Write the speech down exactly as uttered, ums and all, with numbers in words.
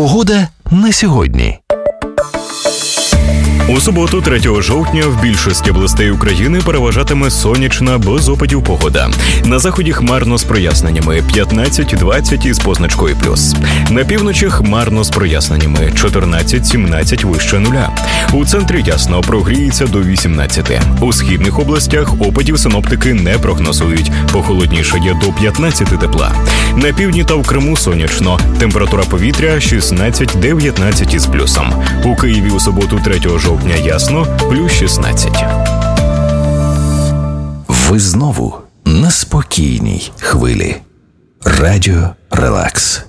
Погода на сьогодні. У суботу, третього жовтня, в більшості областей України переважатиме сонячна, без опадів погода. На заході хмарно з проясненнями п'ятнадцять-двадцять із позначкою плюс. На півночі хмарно з проясненнями чотирнадцять-сімнадцять вище нуля. У центрі ясно, прогріється до вісімнадцяти. У східних областях опадів синоптики не прогнозують. Похолоднішає до п'ятнадцяти тепла. На півдні та в Криму сонячно. Температура повітря шістнадцять-дев'ятнадцять із плюсом. У Києві у суботу, третього жовтня, ясно, плюс шістнадцять. Ви знову на спокійній хвилі. Радіо Релакс.